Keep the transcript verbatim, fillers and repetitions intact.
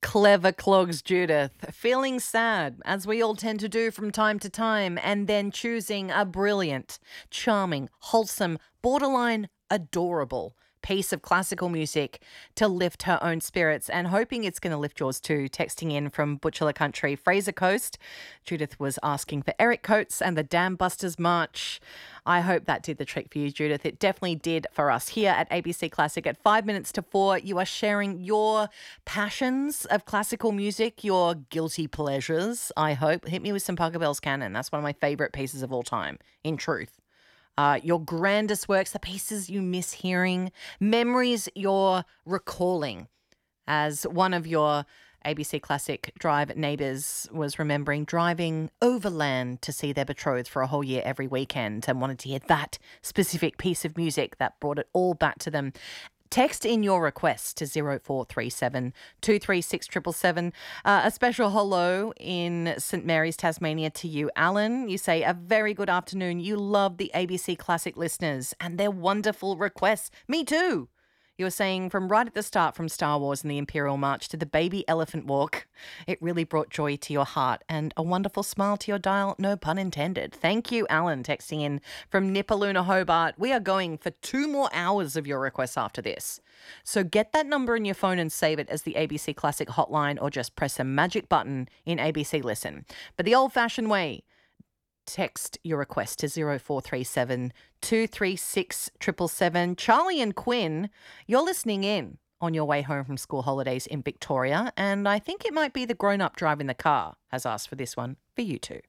Clever Clogs Judith, feeling sad, as we all tend to do from time to time, and then choosing a brilliant, charming, wholesome, borderline adorable piece of classical music to lift her own spirits and hoping it's going to lift yours too. Texting in from Butchulla Country, Fraser Coast, Judith was asking for Eric Coates and the Dam Busters March. I hope that did the trick for you, Judith. It definitely did for us here at A B C Classic at five minutes to four. You are sharing your passions of classical music, your guilty pleasures, I hope. Hit me with some Pachelbel's Canon. That's one of my favourite pieces of all time, in truth. Uh, your grandest works, the pieces you miss hearing, memories you're recalling. As one of your A B C Classic Drive neighbours was remembering driving overland to see their betrothed for a whole year every weekend and wanted to hear that specific piece of music that brought it all back to them. Text in your request to zero four three seven, two three six seven seven seven. Uh, a special hello in St Mary's, Tasmania to you, Alan. You say, a very good afternoon. You love the A B C Classic listeners and their wonderful requests. Me too. You were saying from right at the start, from Star Wars and the Imperial March to the Baby Elephant Walk, it really brought joy to your heart and a wonderful smile to your dial, no pun intended. Thank you, Alan, texting in from Nipaluna, Hobart. We are going for two more hours of your requests after this. So get that number in your phone and save it as the A B C Classic hotline, or just press a magic button in A B C Listen. But the old-fashioned way, text your request to zero four three seven, two three six seven seven seven. Charlie and Quinn, you're listening in on your way home from school holidays in Victoria, and I think it might be the grown-up driving the car has asked for this one for you too.